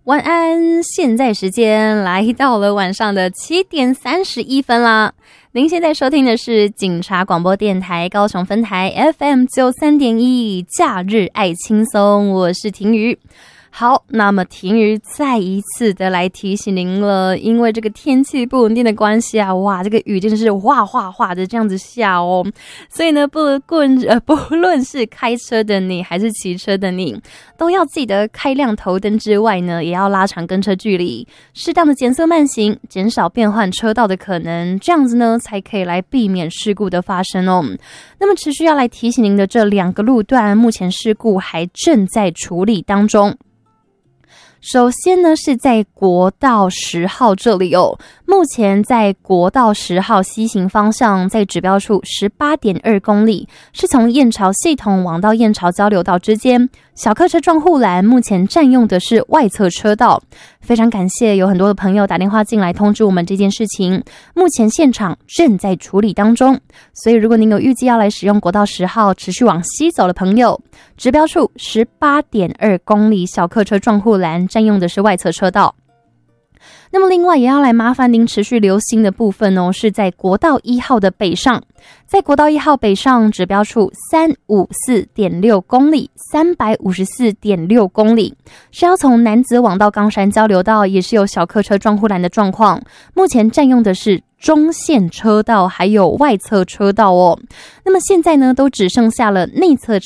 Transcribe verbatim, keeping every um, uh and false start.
晚安，现在时间来到了晚上的七点三十一分啦。您现在收听的是警察广播电台高雄分台 F M 九三点一，假日爱轻松，我是婷瑜。好，那么婷瑜再一次的来提醒您了，因为这个天气不稳定的关系啊，哇，这个雨真的是哗哗哗的这样子下哦，所以呢，不论呃不论是开车的你还是骑车的你，都要记得开亮头灯之外呢，也要拉长跟车距离，适当的减速慢行，减少变换车道的可能，这样子呢才可以来避免事故的发生哦。那么持续要来提醒您的这两个路段，目前事故还正在处理当中。首先呢，是在国道十号这里哦，目前在国道十号西行方向，在指标处 十八点二公里，是从燕巢系统往到燕巢交流道之间，小客车撞护栏，目前占用的是外侧车道。非常感谢有很多的朋友打电话进来通知我们这件事情，目前现场正在处理当中，所以如果您有预计要来使用国道十号持续往西走的朋友，指标处 十八点二公里，小客车撞护栏，占用的是外侧车道。那么另外也要来麻烦您持续留心的部分哦，是在国道一号的北上，在国道一号北上指标处 三百五十四点六公里 三百五十四点六公里，是要从楠梓往到冈山交流道，也是有小客车撞护栏的状况，目前占用的是中线车道还有外侧车道哦。那么现在呢，都只剩下了内侧